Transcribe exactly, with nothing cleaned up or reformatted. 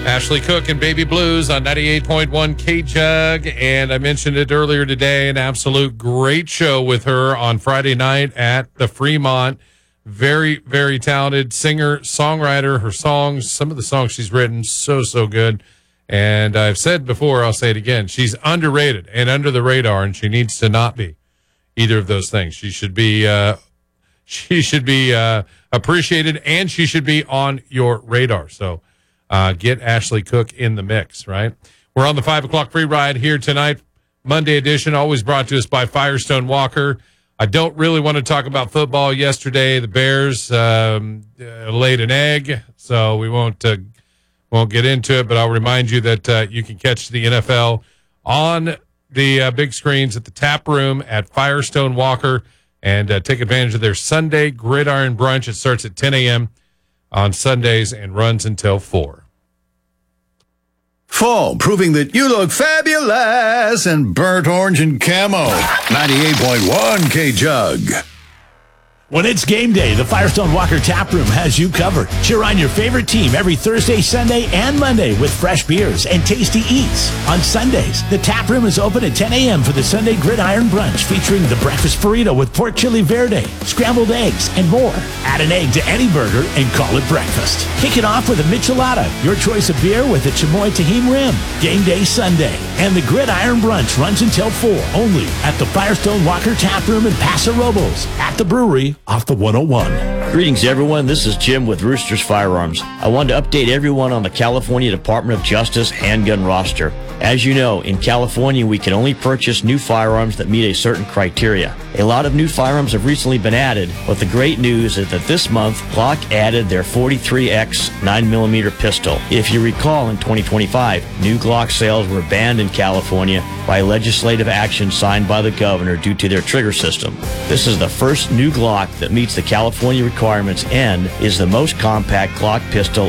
Ashley Cook and Baby Blues on ninety-eight point one K-Jug. And I mentioned it earlier today, an absolute great show with her on Friday night at the Fremont. Very, very talented singer, songwriter. Her songs, some of the songs she's written, so, so good. And I've said before, I'll say it again, she's underrated and under the radar, and she needs to not be either of those things. She should be uh, she should be uh, appreciated, and she should be on your radar. So uh, get Ashley Cook in the mix, right? We're on the five o'clock free ride here tonight, Monday edition, always brought to us by Firestone Walker. I don't really want to talk about football. Yesterday, the Bears um, uh, laid an egg, so we won't uh, won't get into it, but I'll remind you that uh, you can catch the N F L on the uh, big screens at the Tap Room at Firestone Walker and uh, take advantage of their Sunday Gridiron Brunch. It starts at ten a.m. on Sundays and runs until four. Fall, proving that you look fabulous in burnt orange and camo. ninety-eight point one K-Jug. When it's game day, the Firestone Walker Tap Room has you covered. Cheer on your favorite team every Thursday, Sunday, and Monday with fresh beers and tasty eats. On Sundays, the Tap Room is open at ten a.m. for the Sunday Gridiron Brunch featuring the breakfast burrito with pork chili verde, scrambled eggs, and more. Add an egg to any burger and call it breakfast. Kick it off with a Michelada, your choice of beer with a Chamoy Tahim Rim. Game day Sunday, and the Gridiron Brunch runs until four only at the Firestone Walker Tap Room in Paso Robles at the brewery off the one oh one. Greetings, everyone. This is Jim with Roosters Firearms. I wanted to update everyone on the California Department of Justice handgun roster. As you know, in California, we can only purchase new firearms that meet a certain criteria. A lot of new firearms have recently been added, but the great news is that this month, Glock added their forty-three X nine millimeter pistol. If you recall, in twenty twenty-five, new Glock sales were banned in California by legislative action signed by the governor due to their trigger system. This is the first new Glock that meets the California requirements and is the most compact Glock pistol